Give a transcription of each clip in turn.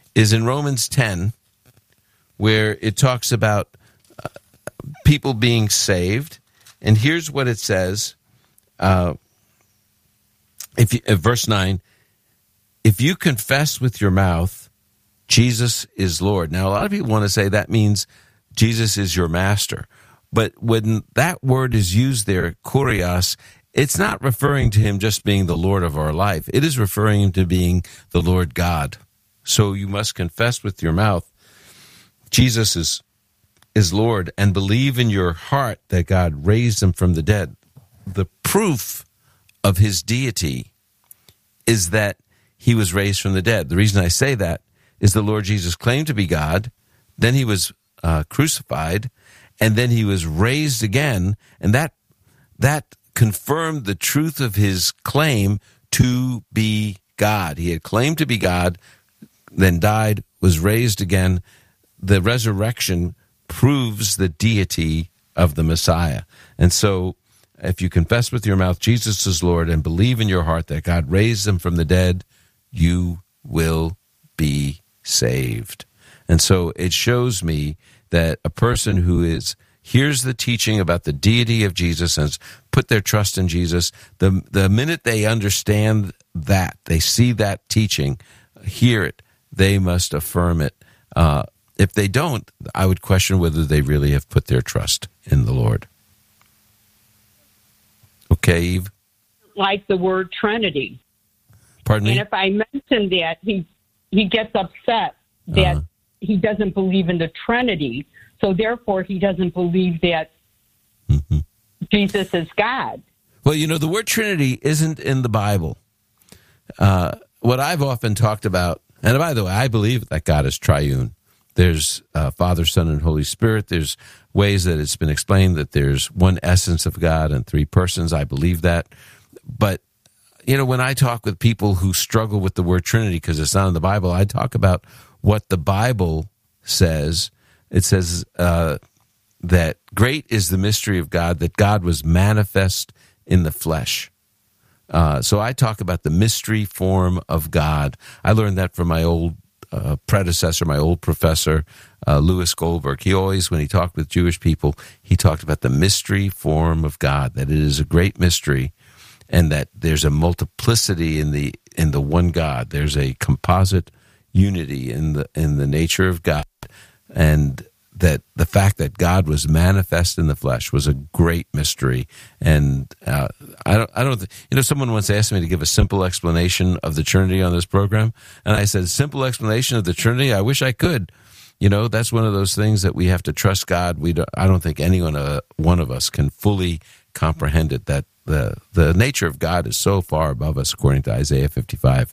is in Romans 10, where it talks about people being saved. And here's what it says, verse 9, if you confess with your mouth Jesus is Lord. Now, a lot of people want to say that means Jesus is your master. But when that word is used there, kurios, it's not referring to him just being the Lord of our life. It is referring him to being the Lord God. So you must confess with your mouth Jesus is Lord and believe in your heart that God raised him from the dead. The proof of his deity is that he was raised from the dead. The reason I say that is the Lord Jesus claimed to be God, then he was crucified, and then he was raised again, and that confirmed the truth of his claim to be God. He had claimed to be God, then died, was raised again. The resurrection proves the deity of the Messiah. And so if you confess with your mouth Jesus is Lord and believe in your heart that God raised him from the dead, you will be saved. And so it shows me that a person who hears the teaching about the deity of Jesus and has put their trust in Jesus, the minute they understand that, they see that teaching, hear it, they must affirm it. If they don't, I would question whether they really have put their trust in the Lord. Okay, Eve? Like the word Trinity. Pardon me? And if I mention that, he gets upset that he doesn't believe in the Trinity, so therefore he doesn't believe that Jesus is God. Well, the word Trinity isn't in the Bible. What I've often talked about, and by the way, I believe that God is triune. There's Father, Son, and Holy Spirit. There's ways that it's been explained that there's one essence of God and three persons. I believe that. But, when I talk with people who struggle with the word Trinity because it's not in the Bible, I talk about what the Bible says. It says that great is the mystery of God, that God was manifest in the flesh. So I talk about the mystery form of God. I learned that from my old predecessor, my old professor, Louis Goldberg. He always, when he talked with Jewish people, he talked about the mystery form of God, that it is a great mystery, and that there's a multiplicity in the one God. There's a composite unity in the nature of God, and that the fact that God was manifest in the flesh was a great mystery. And I don't. Someone once asked me to give a simple explanation of the Trinity on this program, and I said, simple explanation of the Trinity? I wish I could. That's one of those things that we have to trust God. I don't think one of us can fully comprehend it. That the nature of God is so far above us, according to Isaiah 55.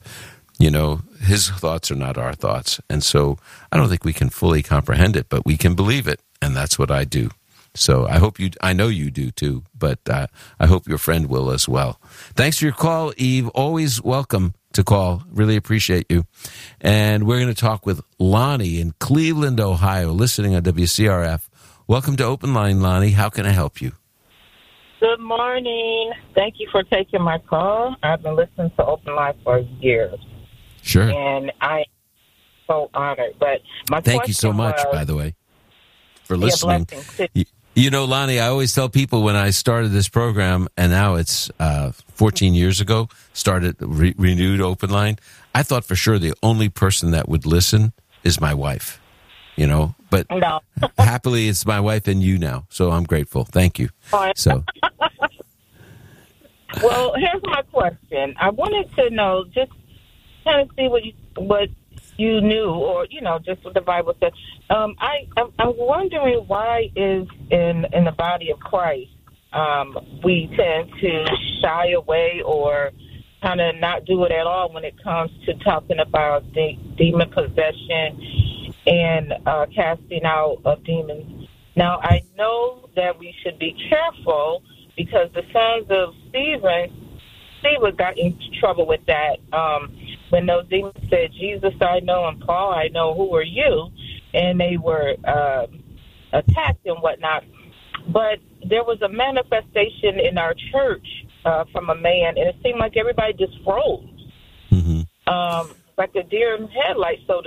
His thoughts are not our thoughts. And so I don't think we can fully comprehend it, but we can believe it. And that's what I do. So I know you do too, but I hope your friend will as well. Thanks for your call, Eve. Always welcome to call. Really appreciate you. And we're going to talk with Lonnie in Cleveland, Ohio, listening on WCRF. Welcome to Open Line, Lonnie. How can I help you? Good morning. Thank you for taking my call. I've been listening to Open Line for years. Sure. And I'm so honored. But thank you so much, by the way, for listening. Lonnie, I always tell people when I started this program, and now it's 14 years ago, started renewed Open Line, I thought for sure the only person that would listen is my wife. But no. Happily it's my wife and you now, so I'm grateful. Thank you. So, well, here's my question. I wanted to know, just kind of see what you knew, or just what the Bible said. I'm wondering why is in the body of Christ we tend to shy away or kind of not do it at all when it comes to talking about demon possession and casting out of demons. Now, I know that we should be careful because the sons of Stephen got in trouble with that. When those demons said, Jesus I know and Paul I know, who are you? And they were attacked and whatnot. But there was a manifestation in our church from a man, and it seemed like everybody just froze. Mm-hmm. Like a deer in headlights, so to